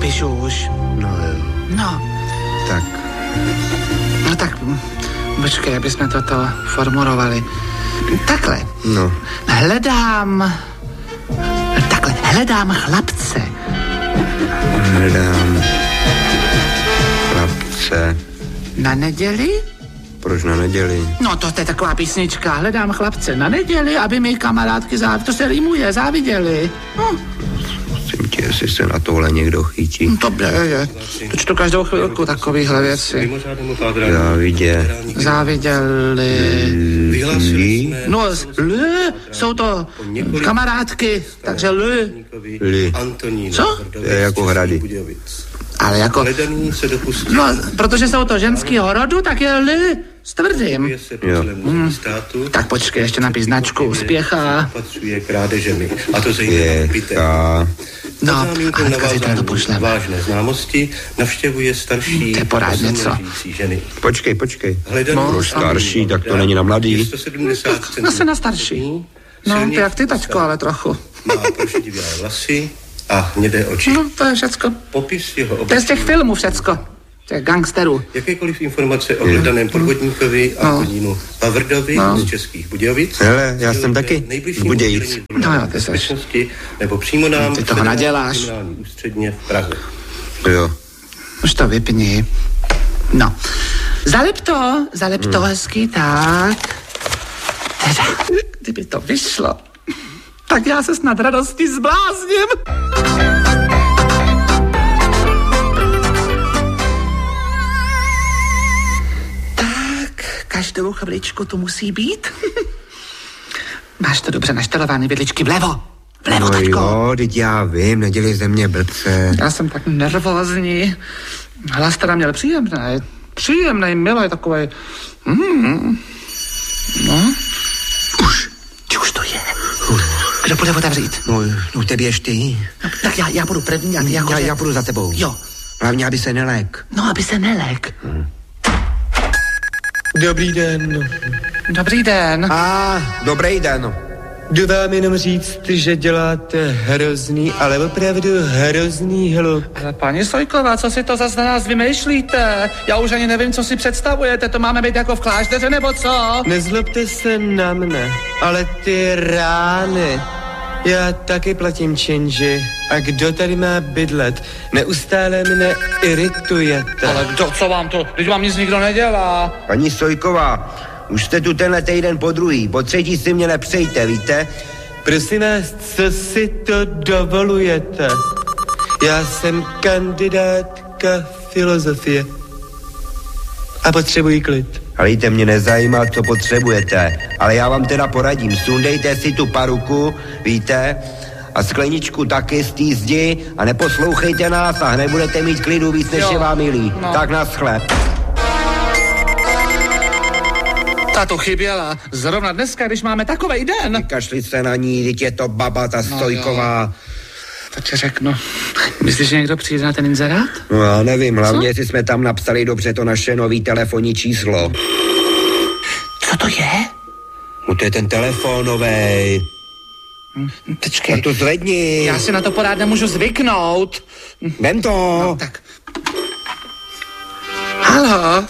napíšu už. No jo. No. Tak. No tak, počkej, aby jsme toto formulovali. Takhle. No. Hledám chlapce. Hledám chlapce. Na neděli? Proč na neděli? No to je taková písnička. Hledám chlapce na neděli, aby mi kamarádky to se rýmuje, záviděli. No. Musím tě, jestli se na tohle někdo chytí. No, to je. To čtu každou chvilku takovýhle věci. Záviděli. No, jsou to kamarádky, takže Co? To je jako hrady. Ale jako... No, protože jsou to ženského rodu, tak je s tvrdým. Tak počkej, ještě napíš značku Úspěcha. No, hnedka zítra to pošleme. Vážné známosti navštěvuje starší... To je porád něco. Počkej. Proč starší, tak to není na mladý. Zase na starší. No, to jak ty, tačko, ale trochu. Má prošedivělé vlasy a hnědé oči. No, to je všecko. Popis jeho To je z těch filmů všecko. Těch gangsterů. Jakékoliv informace o hledaném podvodníkovi Antonínu Pavrdovi z Českých Budějovic. Hele, já jsem taky z Budějic. No jo, ty seš. Nebo přímo nám ty toho naděláš. Ústředně v Praze. Jo. Už to vypni. No. Zalep to hezky, tak. Teda, kdyby to vyšlo, tak já se snad radostí zblázním. Každou chviličku to musí být. Máš to dobře naštelovaný, vidličky vlevo. Vlevo, tačko. Jo, teď já vím, nedělej ze mě blbce. Já jsem tak nervózní. Hlas teda měl příjemný, milý takovej. No. Už to je. Kdo bude otevřít? No ty běž ty. No, tak já budu první a ty jako... Já půjdu za tebou. Jo. Hlavně, aby se nelék. No, aby se nelék. Dobrý den. Dobrý den. Dobrý den. Jdu vám jenom říct, že děláte hrozný, ale opravdu hrozný hluk. Ale paní Sojková, co si to zase na nás vymýšlíte? Já už ani nevím, co si představujete, to máme být jako v klášteře, nebo co? Nezlobte se na mne, ale ty rány. Já taky platím činži. A kdo tady má bydlet? Neustále mne iritujete. Ale co vám to? Teď vám nic nikdo nedělá. Paní Sojková, už jste tu tenhle týden po druhý, po třetí si mě nepřejte, víte? Prosím vás, co si to dovolujete? Já jsem kandidátka filozofie. A potřebuji klid. Ale víte, mě nezajímá, co potřebujete, ale já vám teda poradím, sundejte si tu paruku, víte, a skleničku taky z té zdi a neposlouchejte nás a hned budete mít klidu víc, než je vám milý. No. Tak naschle. Ta to chyběla. Zrovna dneska, když máme takovej den. Kašli se na ní, teď je to baba, ta Sojková. To ti řeknu. Myslíš, že někdo přijde na ten inzerát? No já nevím, hlavně jestli jsme tam napsali dobře to naše nový telefonní číslo. Co to je? No to je ten telefonovej. Počkej. A to zvedni. Já si na to porád nemůžu zvyknout. Vem to. No, tak. Haló?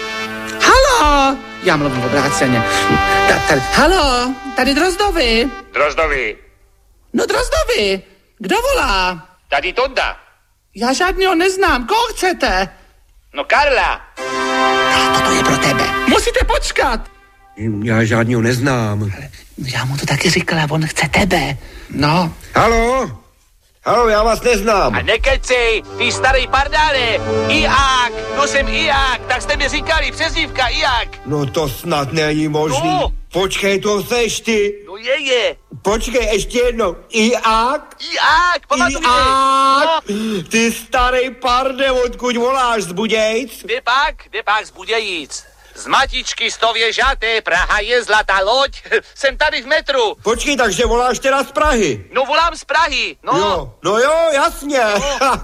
Já mluvím obráceně. Tady. Haló? Tady Drozdovi. Drozdovi. No Drozdovi. Kdo volá? Tady Tonda. Já žádnýho neznám. Koho chcete? No Karla. Toto je pro tebe. Musíte počkat. Já žádnýho neznám. Ale já mu to taky říkala, on chce tebe. No. Haló, já vás neznám. A nekecej, ty starý pardáne. Iák, no jsem Iák, tak jste mi říkali, přezdívka Iák. No to snad není možný. No. Počkej, to seš ty. No je. Počkej, ještě jednou. Iák, pamatuješ. No. Ty starý parde, odkud voláš, z Budějic? Kde pak z Budějic? Z Matičky Stověžaté, Praha je zlatá loď. Jsem tady v metru. Počkej, takže voláš teda z Prahy? No volám z Prahy, no. Jo, no jo, jasně. No.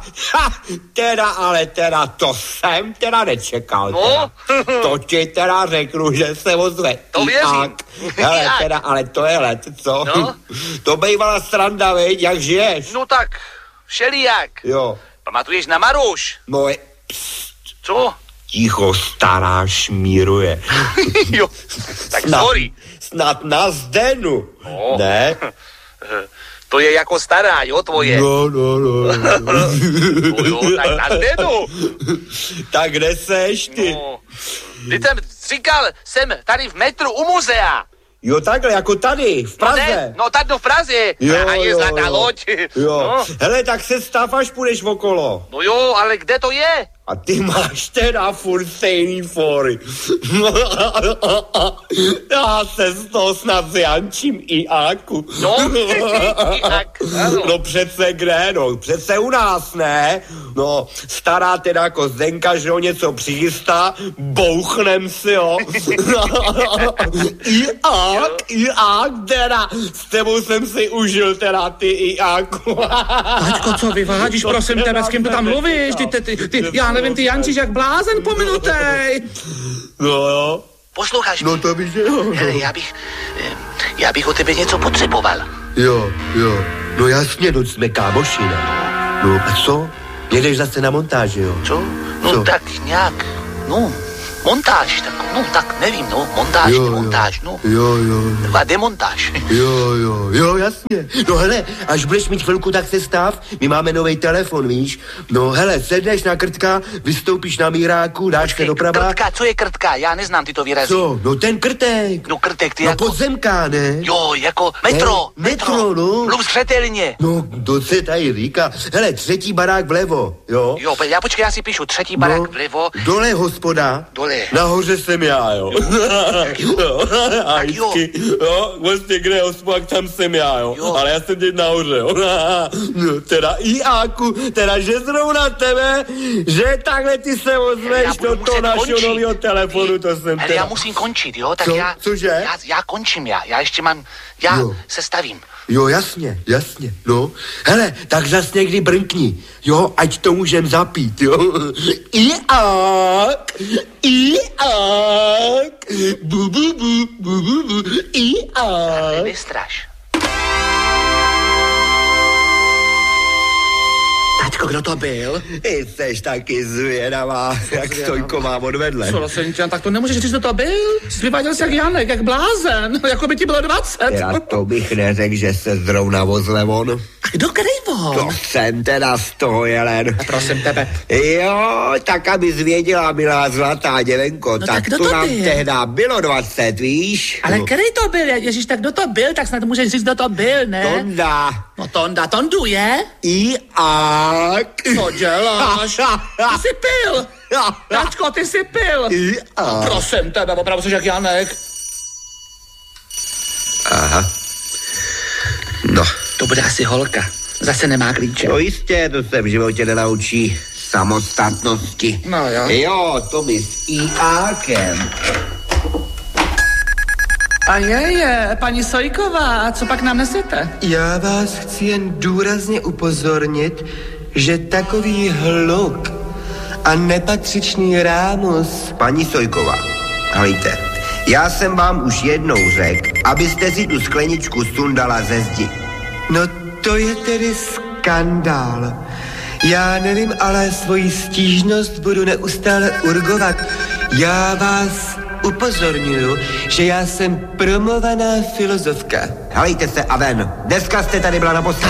teda to jsem teda nečekal. No. Teda. To ti teda řeknu, že se ozve. To věřím. Hele, teda, ale to je let, co? No. To bývala sranda, veď, jak žiješ? No tak, všelijak. Jo. Pamatuješ na Maruš? Moje... Co? Ticho, stará šmíruje. Jo, tak sorry. Snad na Zdenu, No. ne? To je jako stará, jo, tvoje? No. No jo, tak na Zdenu. Tak kde seš ty? No. Teď jsem říkal, jsem tady v metru u muzea. Jo, takhle, jako tady, v Praze. No tady v Praze. A je zlatá loď. Jo. No. Hele, tak se stav, až půjdeš okolo. No jo, ale kde to je? A ty máš teda furt stejný fory. Já se z toho snad zjančím i Áku. No, jak? Ano. No přece kde, no, přece u nás, ne? No, stará teda jako Zdenka, že ho něco přichystá, bouchnem si, jo. I Ák, teda, s tebou jsem si užil teda ty i Áku. Taťko, co vyvádíš, prosím tebe, s kým to tam mluvíš? Ty, já nevím, ty jančíš jak blázen pominutej. No jo. Posloucháš No mě? to víš, že jo. Hele, já bych o tebe něco potřeboval. Jo. No jasně, no jsme kámoši, ne? No a co? Jedeš zase na montáži, jo? Co? No Co? tak nějak, no, montáž, tak nevím, no, montáž, demontáž, no. Jo. A demontáž. Jo, jasně. No hele, až budeš mít chvilku, tak se stav. My máme nový telefon, víš? No hele, sedneš na Krtka, vystoupíš na Míráku, dáš se doprava. Krtka, co je krtka? Já neznám tyto výrazy. Co? No ten Krtek. No krtek, ty No jako... podzemka, ne? Jo, jako metro. Metro, no. Mluv zřetelně. No, to se tady říká. Hele, 3. barák vlevo, jo? Jo, počkej, já si píšu 3. barák vlevo. Dole hospoda. Dole. Nahoře jsem já, jo. A vždycky, jo, vlastně kde je hospoda, tam jsem já, jo. Ale já jsem teď nahoře, jo. No, teda i Áku, teda že zrovna tebe, že takhle ty se ozveš do toho našeho nového telefonu, to jsem Hele, teda. já musím končit, jo, tak Co? já... Cože? Já končím, já ještě mám... Já Jo. se stavím. Jo, jasně, no. Hele, tak zas někdy brnkni, jo, ať to můžem zapít, jo. I Ák, bu, i Ák. Nestraš. Taťko, kdo to byl? Ty seš taky zvědavá, jak Stojko mám odvedle. Prosím, tak to nemůžeš říct, kdo to byl? Jsi vyváděl se jak Janek, jak blázen, jako by ti bylo 20. Já to bych neřekl, že se zrovna vozle on. A kdo krejvo? To jsem teda z toho, Jelen. Prosím tebe. Jo, tak abys věděla, milá zlatá děvenko, No tak tak kdo to to nám byl? tehda bylo 20, víš? Ale který to byl? Ježíš, tak kdo to byl? Tak snad můžeš říct, kdo to byl, ne? Tonda. No Tondu je? I Ák. Co děláš? Ty jsi pil! Tačko, ty jsi pil! I Ák. Prosím tebe, opravdu jsi jak Janek. Aha. No. To bude asi holka. Zase nemá klíče. No jistě, to se v životě nenaučí samostatnosti. No jo. Jo, to by s Ákem. A paní Sojková, co pak nám nesete? Já vás chci jen důrazně upozornit, že takový hluk a nepatřičný rámus... Paní Sojková, hlejte, já jsem vám už jednou řekl, abyste si tu skleničku sundala ze zdi. No to je tedy skandál. Já nevím, ale svoji stížnost budu neustále urgovat. Já vás upozorňuju, že já jsem promovaná filozofka. Halejte se a ven. Dneska jste tady byla naposledy.